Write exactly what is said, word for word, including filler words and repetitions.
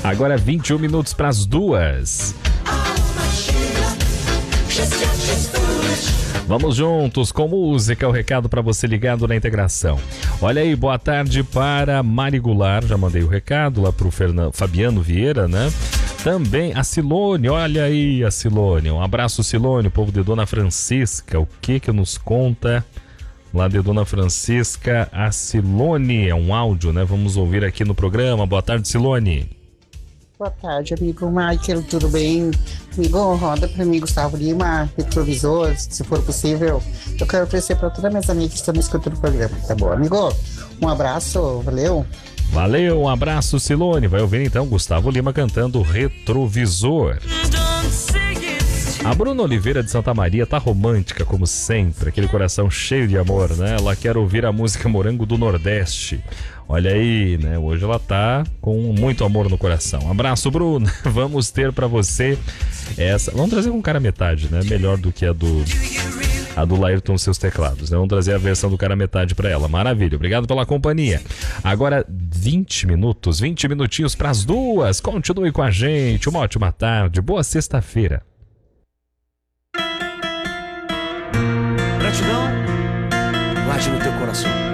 Agora vinte e um minutos para as duas. Vamos juntos com música, o recado para você ligado na integração. Olha aí, boa tarde para Mari Goulart, já mandei o recado lá para o Fernando, Fabiano Vieira, né? Também a Silone, olha aí a Silone, um abraço Silone, o povo de Dona Francisca, o que que nos conta lá de Dona Francisca? A Silone, é um áudio, né? Vamos ouvir aqui no programa. Boa tarde, Silone. Boa tarde, amigo Michael, tudo bem? Amigo, roda para mim, Gustavo Lima, retrovisor, se for possível. Eu quero oferecer para todas as minhas amigas que estão me escutando o programa, tá bom? Amigo, um abraço, valeu. Valeu, um abraço, Silone. Vai ouvir então Gustavo Lima cantando Retrovisor. A Bruna Oliveira de Santa Maria tá romântica, como sempre, aquele coração cheio de amor, né? Ela quer ouvir a música Morango do Nordeste. Olha aí, né? Hoje ela tá com muito amor no coração. Um abraço, Bruna. Vamos ter pra você essa... Vamos trazer um cara metade, né? Melhor do que a do... A do Laírton, seus teclados, né? Vamos trazer a versão do cara metade pra ela. Maravilha, obrigado pela companhia. Agora vinte minutos, vinte minutinhos pras duas. Continue com a gente. Uma ótima tarde, boa sexta-feira. Gratidão, late no teu coração.